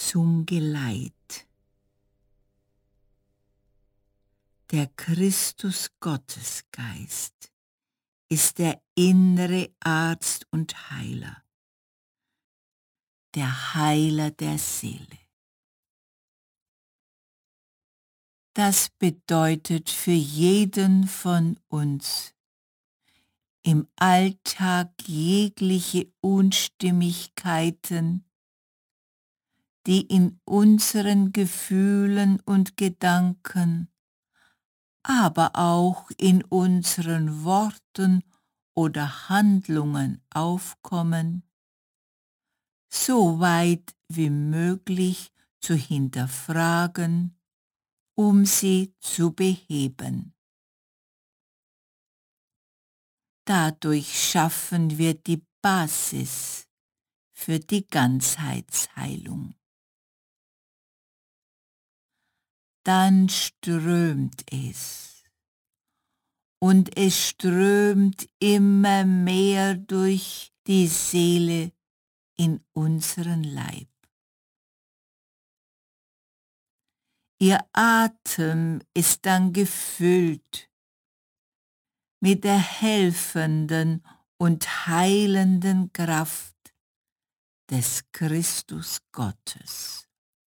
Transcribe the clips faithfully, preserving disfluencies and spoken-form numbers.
zum Geleit. Der Christus-Gottesgeist ist der innere Arzt und Heiler, der Heiler der Seele. Das bedeutet für jeden von uns, im Alltag jegliche Unstimmigkeiten, die in unseren Gefühlen und Gedanken, aber auch in unseren Worten oder Handlungen aufkommen, so weit wie möglich zu hinterfragen, um sie zu beheben. Dadurch schaffen wir die Basis für die Ganzheitsheilung. Dann strömt es. Und es strömt immer mehr durch die Seele in unseren Leib. Ihr Atem ist dann gefüllt mit der helfenden und heilenden Kraft des Christus Gottes.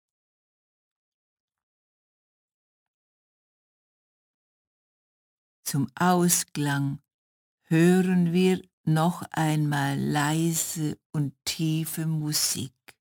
Zum Ausklang hören wir noch einmal leise und tiefe Musik.